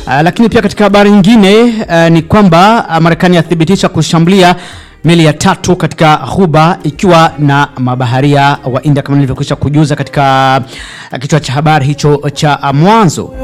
Lakini pia katika habari nyingine ni kwamba Marekani yathibitisha kushambulia meli ya 3 katika ghuba ikiwa na mabaharia wa India, kama nilivyokwisha kujuza katika kichwa cha habari hicho cha mwanzo.